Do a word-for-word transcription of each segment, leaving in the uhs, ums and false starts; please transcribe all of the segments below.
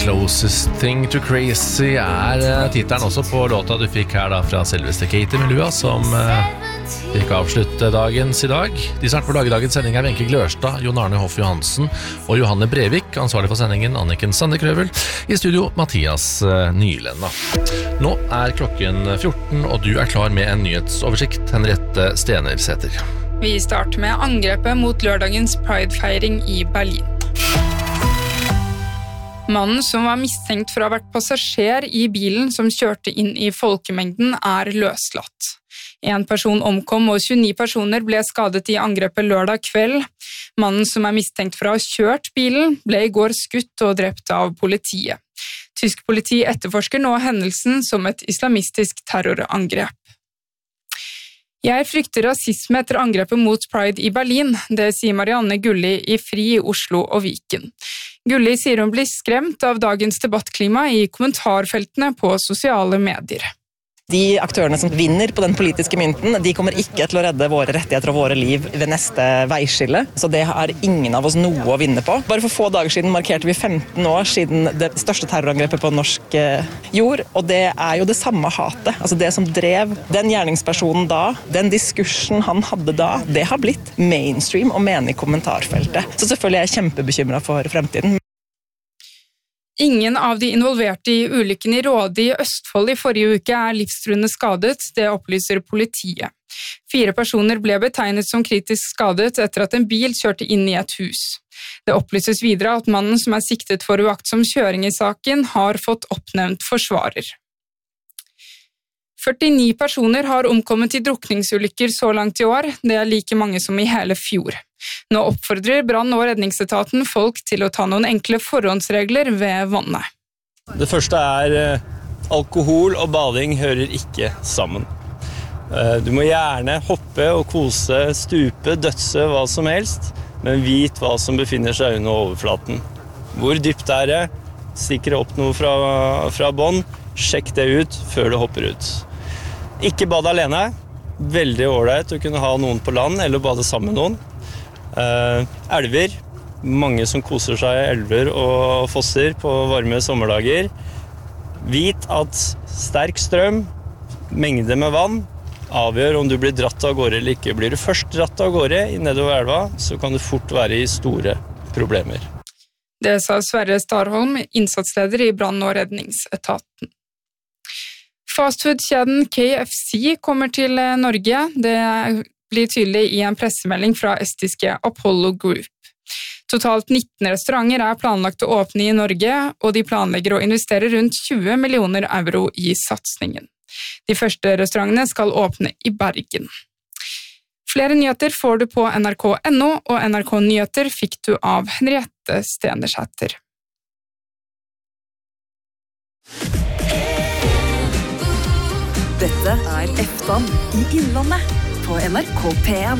Closest Thing to Crazy er titelen også på låta du fikk her da fra selveste Katie Melua, som uh, fikk avslutte dagens i dag. De som er på dagens sending er Wenche Glørstad, Jon Arne Hoff Johansen og Johanne Brevik, ansvarlig for sendingen Anniken Sandekrøvel, i studio Mathias uh, Nylenda. Nå er klokken fjorten, og du er klar med en nyhetsoversikt. Henriette Stenersæter. Vi starter med angrepet mot lørdagens Pride-feiring i Berlin. Mannen som var mistenkt for å ha vært passasjer i bilen som kjørte inn i folkemengden er løslatt. En person omkom og tjueni personer ble skadet i angrepet lørdag kveld. Mannen som er mistenkt for å ha kjørt bilen ble i går skutt og drept av politiet. Tysk politi etterforsker nå hendelsen som et islamistisk terrorangrep. Jeg frykter rasisme etter angrepet mot Pride i Berlin, det sier Marianne Gulli i Fri i Oslo og Viken. Gulli sier hun blir skremt av dagens debattklima i kommentarfeltene på sosiale medier. De aktørene som vinner på den politiske mynten, de kommer ikke til å redde våre rettigheter og våre liv ved neste veiskille, så det har ingen av oss noe å vinne på. Bare for få dager siden markerte vi femten år siden det største terrorangrepet på norsk jord, og det er jo det samme hatet. Altså det som drev den gjerningspersonen da, den diskursen han hadde da, det har blitt mainstream og menig kommentarfeltet. Så selvfølgelig er jeg kjempebekymret for fremtiden. Ingen av de involverte i ulykken i Råde i Østfold i forrige uke er livstruende skadet, det opplyser politiet. Fire personer ble betegnet som kritisk skadet etter at en bil kjørte inn i et hus. Det opplyses videre at mannen som er siktet for uaktsom kjøring i saken har fått oppnevnt forsvarer. førtini personer har omkommet i drukningsulykker så langt i år, det er like mange som i hele fjor. Nå oppfordrer brann- og redningsetaten folk til å ta noen enkle forhåndsregler ved vannet. Det første er eh, alkohol og bading hører ikke sammen. Eh, du må gjerne hoppe og kose, stupe, dødse, hva som helst, men vit hva som befinner seg under overflaten. Hvor dypt er det? Stikker det opp noe fra, fra bånd? Sjekk det ut før du hopper ut. Ikke bade alene. Veldig ålreit å kunne ha noen på land eller bade sammen med noen. Uh, elver. Mange som koser seg i elver og fosser på varme sommerdager. Vit at sterk strøm, mengde med vann, avgjør om du blir dratt av gårde eller ikke. Blir du først dratt av gårde nedover elva, så kan du fort være i store problemer. Det sa Sverre Starholm, innsatsleder i brann- og redningsetaten. Fastfood-kjeden K F C kommer til Norge. Det blir tydelig i en pressemelding fra estiske Apollo Group. Totalt nitten restauranter er planlagt å åpne i Norge, og de planlegger å investere rundt tjue millioner euro i satsningen. De første restaurantene skal åpne i Bergen. Flere nyheter får du på N R K punktum N O, og N R K Nyheter fikk du av Henriette Stenersæter. Dette er Eftan i Innlandet på N R K P en.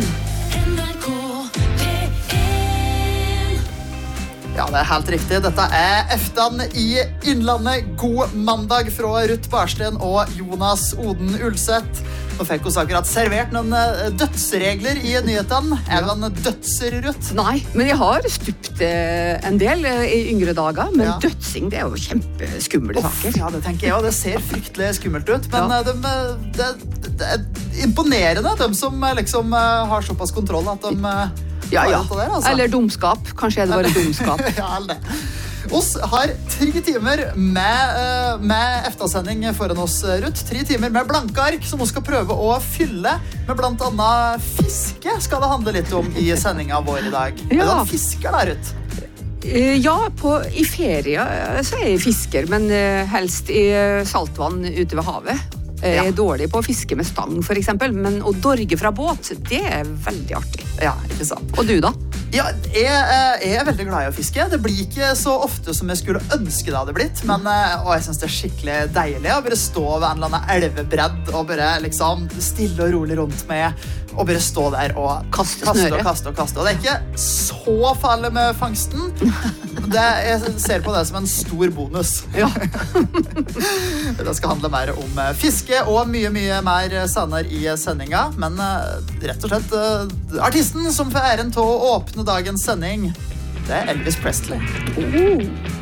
Ja, det er helt riktig. Dette er Eftan i Innlandet. God mandag fra Ruth Barsten og Jonas Oden Ulseth. Nå fikk oss akkurat servert noen dødsregler i nyhetene. Er det en dødser, Ruth? Nei, men jeg har stupt en del i yngre dager, men ja. Dødsing, det er jo kjempeskumle saker. Ja, det tenker jeg, og det ser fryktelig skummelt ut, men ja. de, det, det er imponerende, de som liksom har såpass kontroll at de ja, ja. Der, altså. Eller dumskap, kanskje er det bare dumskap. Ja, eller det. Oss har tre timer med, med eftersending foran oss, Ruth. Tre timer med blanke ark som vi skal prøve å fylle med blant annet fiske skal det handle litt om i sendingen vår i dag. Ja. Er du en fisker da, Ruth? Ja, på, i ferie så er jeg fisker, men helst i saltvann ute ved havet. Jeg er ja. dårlig på å fiske med stang, for eksempel, men å dorge fra båt, det er veldig artig. Ja, ikke sant. Og du da? Ja, jeg, jeg er veldig glad i å fiske. Det blir ikke så ofte som jeg skulle ønske det hadde blitt, men og jeg synes det er skikkelig deilig å bare stå ved en eller annen elvebredd og bare liksom stille og rolig rundt med og bare stå der og kaste, kaste og kaste og kaste. Og det er ikke så farlig med fangsten. Det, jeg ser på det som en stor bonus. Ja. Det skal handle mer om fiske og mye, mye mer senere i sendingen. Men rett og slett artisten som får æren til å åpne dagens sending, det er Elvis Presley. Oh.